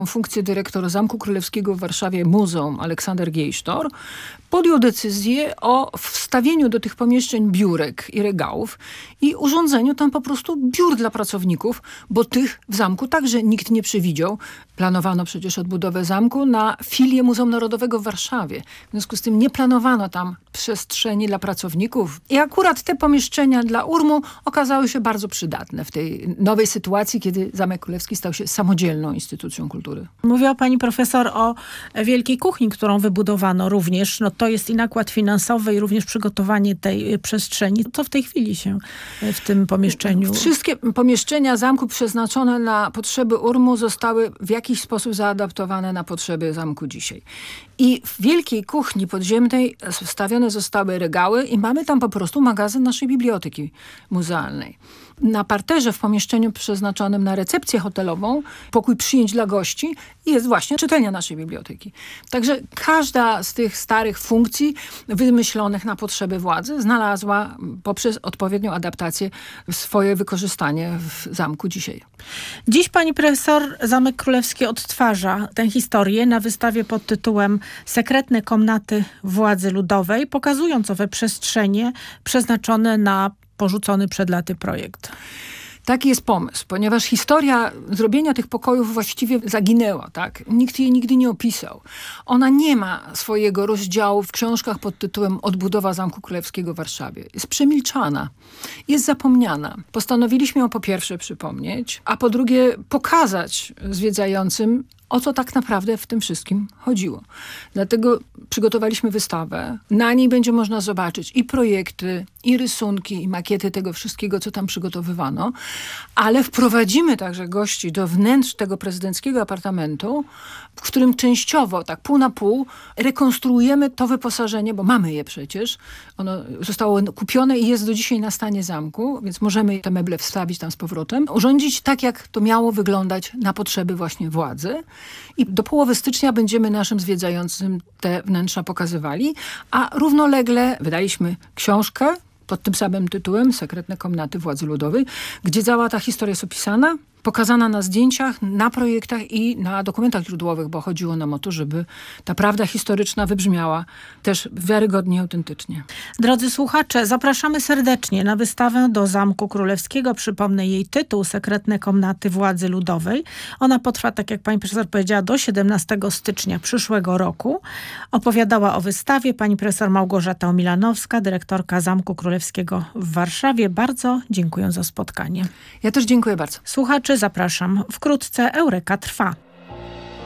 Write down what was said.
funkcję dyrektora Zamku Królewskiego w Warszawie Muzeum Aleksander Geisztor, podjął decyzję o wstawieniu do tych pomieszczeń biurek i regałów i urządzeniu tam po prostu biur dla pracowników, bo tych w zamku także nikt nie przewidział. Planowano przecież odbudowę zamku na filię Muzeum Narodowego w Warszawie. W związku z tym nie planowano tam przestrzeni dla pracowników. I akurat te pomieszczenia dla URM-u okazały się bardzo przydatne w tej nowej sytuacji, kiedy Zamek Królewski stał się samodzielną instytucją kultury. Mówiła pani profesor o Wielkiej Kuchni, którą wybudowano również. No to jest i nakład finansowy, i również przygotowanie tej przestrzeni. Co w tej chwili się w tym pomieszczeniu? Wszystkie pomieszczenia zamku przeznaczone na potrzeby URM-u zostały w jakiś sposób zaadaptowane na potrzeby zamku dzisiaj. I w Wielkiej Kuchni Podziemnej wstawione zostały regały i mamy tam po prostu magazyn naszej biblioteki muzealnej. Na parterze w pomieszczeniu przeznaczonym na recepcję hotelową, pokój przyjęć dla gości, jest właśnie czytelnia naszej biblioteki. Także każda z tych starych funkcji wymyślonych na potrzeby władzy znalazła poprzez odpowiednią adaptację swoje wykorzystanie w zamku dzisiaj. Dziś pani profesor Zamek Królewski odtwarza tę historię na wystawie pod tytułem Sekretne komnaty władzy ludowej, pokazując owe przestrzenie przeznaczone na porzucony przed laty projekt. Taki jest pomysł, ponieważ historia zrobienia tych pokojów właściwie zaginęła, tak? Nikt jej nigdy nie opisał. Ona nie ma swojego rozdziału w książkach pod tytułem Odbudowa Zamku Królewskiego w Warszawie. Jest przemilczana, jest zapomniana. Postanowiliśmy ją po pierwsze przypomnieć, a po drugie pokazać zwiedzającym, o co tak naprawdę w tym wszystkim chodziło. Dlatego przygotowaliśmy wystawę. Na niej będzie można zobaczyć i projekty, i rysunki, i makiety tego wszystkiego, co tam przygotowywano. Ale wprowadzimy także gości do wnętrz tego prezydenckiego apartamentu, w którym częściowo, tak pół na pół, rekonstruujemy to wyposażenie, bo mamy je przecież. Ono zostało kupione i jest do dzisiaj na stanie zamku, więc możemy te meble wstawić tam z powrotem. Urządzić tak, jak to miało wyglądać na potrzeby właśnie władzy. I do połowy stycznia będziemy naszym zwiedzającym te wnętrza pokazywali, a równolegle wydaliśmy książkę pod tym samym tytułem Sekretne komnaty władzy ludowej, gdzie cała ta historia jest opisana, pokazana na zdjęciach, na projektach i na dokumentach źródłowych, bo chodziło nam o to, żeby ta prawda historyczna wybrzmiała też wiarygodnie i autentycznie. Drodzy słuchacze, zapraszamy serdecznie na wystawę do Zamku Królewskiego. Przypomnę jej tytuł Sekretne komnaty władzy ludowej. Ona potrwa, tak jak pani profesor powiedziała, do 17 stycznia przyszłego roku. Opowiadała o wystawie pani profesor Małgorzata Omilanowska, dyrektorka Zamku Królewskiego w Warszawie. Bardzo dziękuję za spotkanie. Ja też dziękuję bardzo. Słuchacze, zapraszam. Wkrótce Eureka trwa.